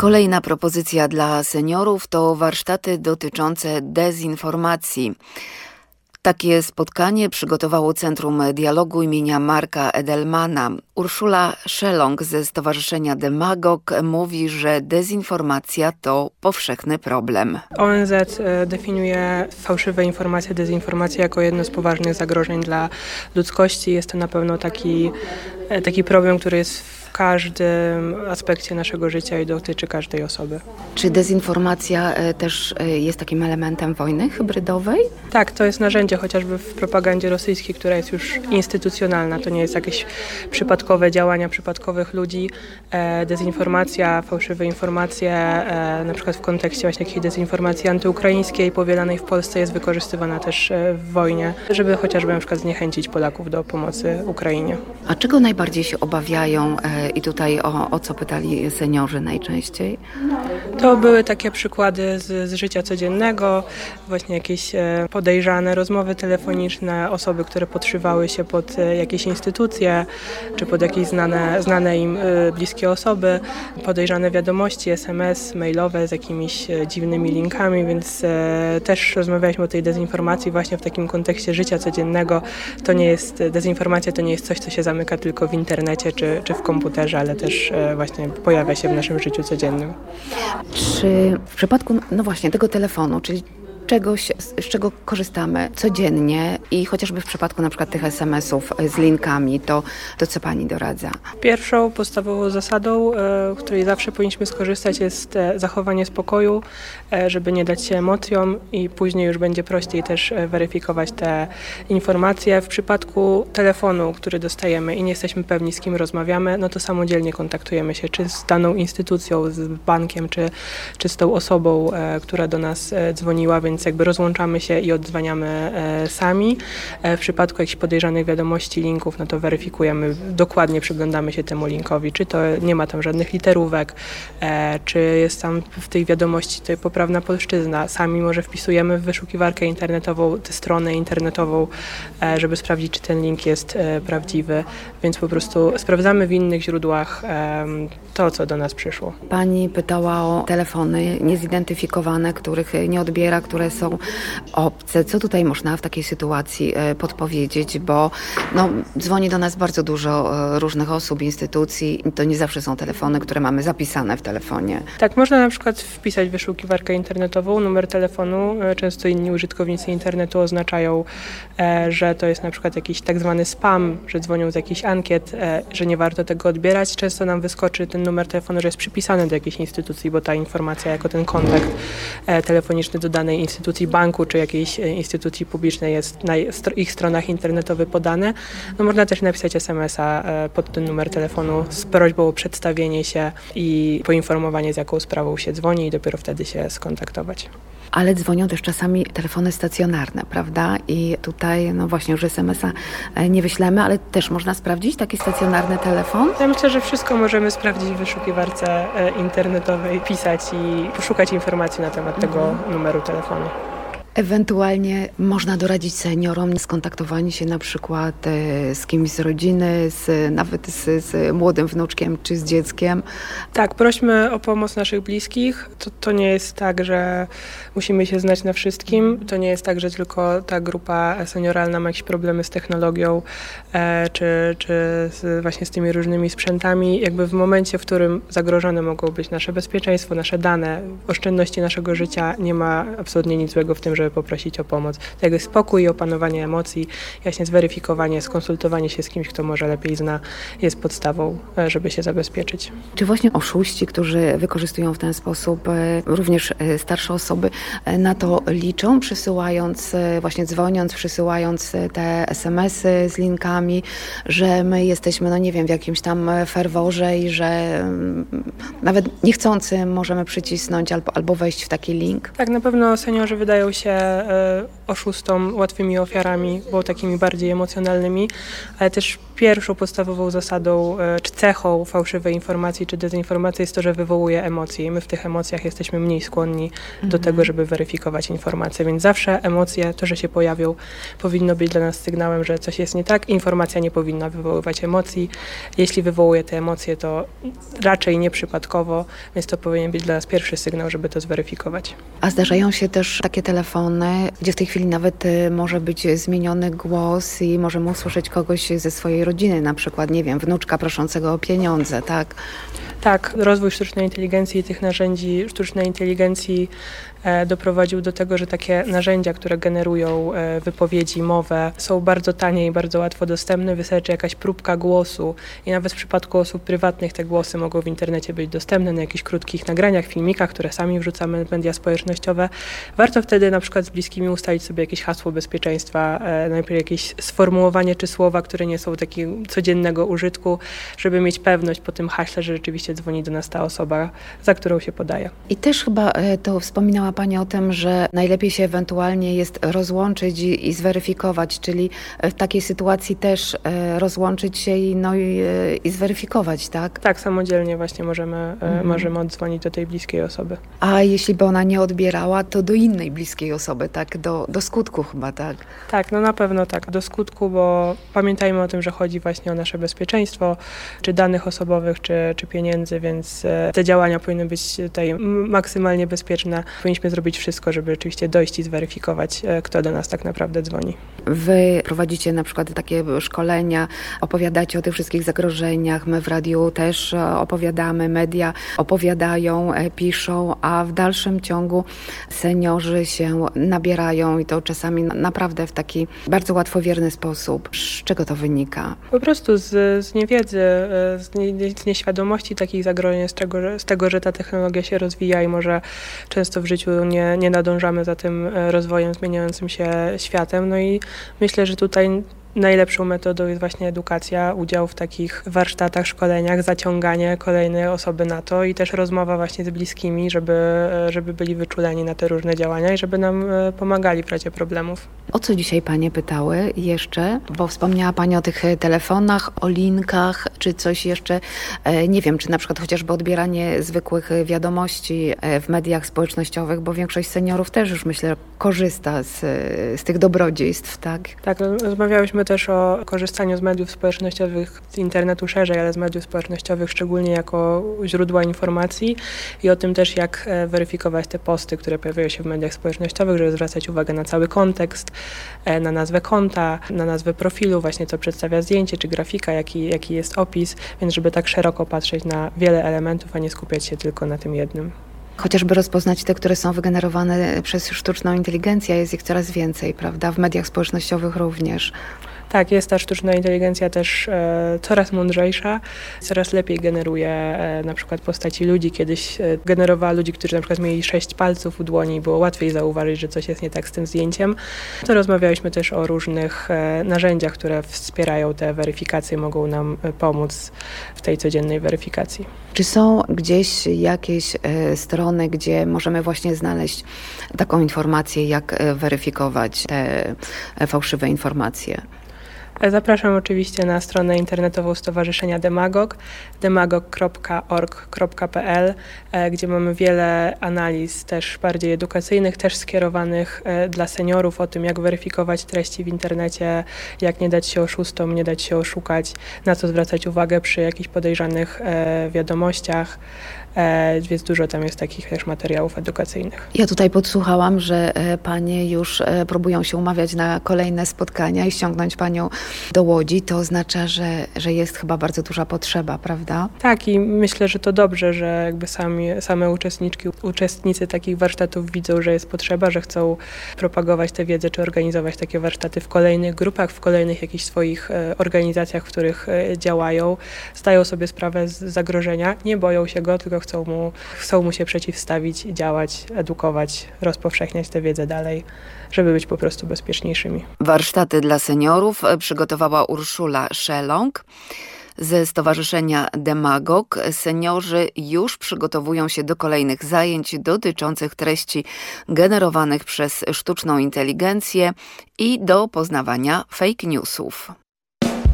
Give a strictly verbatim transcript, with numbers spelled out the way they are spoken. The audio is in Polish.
Kolejna propozycja dla seniorów to warsztaty dotyczące dezinformacji. Takie spotkanie przygotowało Centrum Dialogu imienia Marka Edelmana. Urszula Szelong ze Stowarzyszenia Demagog mówi, że dezinformacja to powszechny problem. O N Z definiuje fałszywe informacje, dezinformacje jako jedno z poważnych zagrożeń dla ludzkości. Jest to na pewno taki, taki problem, który jest w każdym aspekcie naszego życia i dotyczy każdej osoby. Czy dezinformacja też jest takim elementem wojny hybrydowej? Tak, to jest narzędzie chociażby w propagandzie rosyjskiej, która jest już instytucjonalna. To nie jest jakieś przypadkowe działania przypadkowych ludzi. Dezinformacja, fałszywe informacje, na przykład w kontekście właśnie takiej dezinformacji antyukraińskiej powielanej w Polsce jest wykorzystywana też w wojnie, żeby chociażby na przykład zniechęcić Polaków do pomocy Ukrainie. A czego najbardziej się obawiają i tutaj o, o co pytali seniorzy najczęściej? To były takie przykłady z, z życia codziennego, właśnie jakieś podejrzane rozmowy telefoniczne, osoby, które podszywały się pod jakieś instytucje, czy pod jakieś znane, znane im bliskie osoby, podejrzane wiadomości, es em es, mailowe z jakimiś dziwnymi linkami, więc też rozmawialiśmy o tej dezinformacji właśnie w takim kontekście życia codziennego. To nie jest, dezinformacja to nie jest coś, co się zamyka tylko w internecie czy, czy w komputerze, ale też właśnie pojawia się w naszym życiu codziennym. Czy w przypadku, no właśnie, tego telefonu, czyli czegoś, z czego korzystamy codziennie i chociażby w przypadku na przykład tych es em esów z linkami, to, to co Pani doradza? Pierwszą podstawową zasadą, z której zawsze powinniśmy skorzystać, jest zachowanie spokoju, żeby nie dać się emocjom i później już będzie prościej też weryfikować te informacje. W przypadku telefonu, który dostajemy i nie jesteśmy pewni, z kim rozmawiamy, no to samodzielnie kontaktujemy się czy z daną instytucją, z bankiem, czy, czy z tą osobą, która do nas dzwoniła, więc Więc jakby rozłączamy się i odzwaniamy e, sami. E, w przypadku jakichś podejrzanych wiadomości, linków, no to weryfikujemy, dokładnie przyglądamy się temu linkowi, czy to nie ma tam żadnych literówek, e, czy jest tam w tej wiadomości to poprawna polszczyzna. Sami może wpisujemy w wyszukiwarkę internetową tę stronę internetową, e, żeby sprawdzić, czy ten link jest e, prawdziwy. Więc po prostu sprawdzamy w innych źródłach e, to, co do nas przyszło. Pani pytała o telefony niezidentyfikowane, których nie odbiera, które są obce. Co tutaj można w takiej sytuacji podpowiedzieć, bo no, dzwoni do nas bardzo dużo różnych osób, instytucji i to nie zawsze są telefony, które mamy zapisane w telefonie. Tak, można na przykład wpisać w wyszukiwarkę internetową numer telefonu. Często inni użytkownicy internetu oznaczają, że to jest na przykład jakiś tak zwany spam, że dzwonią z jakichś ankiet, że nie warto tego odbierać. Często nam wyskoczy ten numer telefonu, że jest przypisany do jakiejś instytucji, bo ta informacja jako ten kontakt telefoniczny do danej instytucji banku czy jakiejś instytucji publicznej jest na ich stronach internetowych podane. No można też napisać es em es a pod ten numer telefonu z prośbą o przedstawienie się i poinformowanie, z jaką sprawą się dzwoni i dopiero wtedy się skontaktować. Ale dzwonią też czasami telefony stacjonarne, prawda? I tutaj no właśnie już es em es a nie wyślemy, ale też można sprawdzić taki stacjonarny telefon? Ja myślę, że wszystko możemy sprawdzić w wyszukiwarce internetowej, pisać i poszukać informacji na temat tego mhm. numeru telefonu. Ewentualnie można doradzić seniorom skontaktowanie się na przykład z kimś z rodziny, z, nawet z, z młodym wnuczkiem czy z dzieckiem. Tak, prośmy o pomoc naszych bliskich. To, to nie jest tak, że musimy się znać na wszystkim. To nie jest tak, że tylko ta grupa senioralna ma jakieś problemy z technologią e, czy, czy z, właśnie z tymi różnymi sprzętami. Jakby w momencie, w którym zagrożone mogą być nasze bezpieczeństwo, nasze dane, oszczędności naszego życia, nie ma absolutnie nic złego w tym, żeby poprosić o pomoc. Tak jak spokój i opanowanie emocji, właśnie zweryfikowanie, skonsultowanie się z kimś, kto może lepiej zna, jest podstawą, żeby się zabezpieczyć. Czy właśnie oszuści, którzy wykorzystują w ten sposób również starsze osoby, na to liczą, przysyłając, właśnie dzwoniąc, przysyłając te es em esy z linkami, że my jesteśmy, no nie wiem, w jakimś tam ferworze i że nawet niechcący możemy przycisnąć albo, albo wejść w taki link? Tak, na pewno seniorzy wydają się oszustom łatwymi ofiarami, bo takimi bardziej emocjonalnymi, ale też Pierwszą podstawową zasadą czy cechą fałszywej informacji czy dezinformacji jest to, że wywołuje emocje i my w tych emocjach jesteśmy mniej skłonni mhm. do tego, żeby weryfikować informacje, więc zawsze emocje, to, że się pojawią, powinno być dla nas sygnałem, że coś jest nie tak. Informacja nie powinna wywoływać emocji. Jeśli wywołuje te emocje, to raczej nieprzypadkowo, więc to powinien być dla nas pierwszy sygnał, żeby to zweryfikować. A zdarzają się też takie telefony, gdzie w tej chwili nawet może być zmieniony głos i możemy usłyszeć kogoś ze swojej rodziny, na przykład, nie wiem, wnuczka proszącego o pieniądze, tak? Tak, rozwój sztucznej inteligencji i tych narzędzi sztucznej inteligencji e, doprowadził do tego, że takie narzędzia, które generują e, wypowiedzi, mowę, są bardzo tanie i bardzo łatwo dostępne. Wystarczy jakaś próbka głosu i nawet w przypadku osób prywatnych te głosy mogą w internecie być dostępne na jakichś krótkich nagraniach, filmikach, które sami wrzucamy w media społecznościowe. Warto wtedy na przykład z bliskimi ustalić sobie jakieś hasło bezpieczeństwa, e, najpierw jakieś sformułowanie czy słowa, które nie są takiego codziennego użytku, żeby mieć pewność po tym haśle, że rzeczywiście dzwoni do nas ta osoba, za którą się podaje. I też chyba to wspominała Pani o tym, że najlepiej się ewentualnie jest rozłączyć i, i zweryfikować, czyli w takiej sytuacji też rozłączyć się i, no i, i zweryfikować, tak? Tak, samodzielnie właśnie możemy, mhm. możemy oddzwonić do tej bliskiej osoby. A jeśli by ona nie odbierała, to do innej bliskiej osoby, tak? Do, do skutku chyba, tak? Tak, no na pewno tak, do skutku, bo pamiętajmy o tym, że chodzi właśnie o nasze bezpieczeństwo, czy danych osobowych, czy, czy pieniędzy, więc te działania powinny być tutaj maksymalnie bezpieczne. Powinniśmy zrobić wszystko, żeby rzeczywiście dojść i zweryfikować, kto do nas tak naprawdę dzwoni. Wy prowadzicie na przykład takie szkolenia, opowiadacie o tych wszystkich zagrożeniach, my w radiu też opowiadamy, media opowiadają, piszą, a w dalszym ciągu seniorzy się nabierają i to czasami naprawdę w taki bardzo łatwowierny sposób. Z czego to wynika? Po prostu z, z niewiedzy, z, nie, z nieświadomości takich zagrożeń, z tego, z tego, że ta technologia się rozwija i może często w życiu nie, nie nadążamy za tym rozwojem, zmieniającym się światem. No i myślę, że tutaj najlepszą metodą jest właśnie edukacja, udział w takich warsztatach, szkoleniach, zaciąganie kolejnej osoby na to i też rozmowa właśnie z bliskimi, żeby, żeby byli wyczuleni na te różne działania i żeby nam pomagali w razie problemów. O co dzisiaj Panie pytały jeszcze? Bo wspomniała Pani o tych telefonach, o linkach, czy coś jeszcze, nie wiem, czy na przykład chociażby odbieranie zwykłych wiadomości w mediach społecznościowych, bo większość seniorów też już myślę korzysta z, z tych dobrodziejstw, tak? Tak, rozmawiałyśmy też o korzystaniu z mediów społecznościowych, z internetu szerzej, ale z mediów społecznościowych szczególnie jako źródła informacji i o tym też, jak weryfikować te posty, które pojawiają się w mediach społecznościowych, żeby zwracać uwagę na cały kontekst, na nazwę konta, na nazwę profilu, właśnie co przedstawia zdjęcie czy grafika, jaki, jaki jest opis, więc żeby tak szeroko patrzeć na wiele elementów, a nie skupiać się tylko na tym jednym. Chociażby rozpoznać te, które są wygenerowane przez sztuczną inteligencję, jest ich coraz więcej, prawda? W mediach społecznościowych również. Tak, jest ta sztuczna inteligencja też e, coraz mądrzejsza, coraz lepiej generuje e, na przykład postaci ludzi. Kiedyś e, generowała ludzi, którzy na przykład mieli sześć palców u dłoni i było łatwiej zauważyć, że coś jest nie tak z tym zdjęciem. To rozmawialiśmy też o różnych e, narzędziach, które wspierają te weryfikacje, mogą nam e, pomóc w tej codziennej weryfikacji. Czy są gdzieś jakieś e, strony, gdzie możemy właśnie znaleźć taką informację, jak e, weryfikować te e, fałszywe informacje? Zapraszam oczywiście na stronę internetową Stowarzyszenia Demagog, demagog kropka org kropka p l, gdzie mamy wiele analiz też bardziej edukacyjnych, też skierowanych dla seniorów o tym, jak weryfikować treści w internecie, jak nie dać się oszustom, nie dać się oszukać, na co zwracać uwagę przy jakichś podejrzanych wiadomościach. Więc dużo tam jest takich też materiałów edukacyjnych. Ja tutaj podsłuchałam, że Panie już próbują się umawiać na kolejne spotkania i ściągnąć Panią do Łodzi. To oznacza, że, że jest chyba bardzo duża potrzeba, prawda? Tak i myślę, że to dobrze, że jakby sami, same uczestniczki, uczestnicy takich warsztatów widzą, że jest potrzeba, że chcą propagować tę wiedzę, czy organizować takie warsztaty w kolejnych grupach, w kolejnych jakichś swoich organizacjach, w których działają. Zdają sobie sprawę z zagrożenia, nie boją się go, tylko chcą mu, chcą mu się przeciwstawić, działać, edukować, rozpowszechniać tę wiedzę dalej, żeby być po prostu bezpieczniejszymi. Warsztaty dla seniorów przygotowała Urszula Szelong ze Stowarzyszenia Demagog. Seniorzy już przygotowują się do kolejnych zajęć dotyczących treści generowanych przez sztuczną inteligencję i do poznawania fake newsów.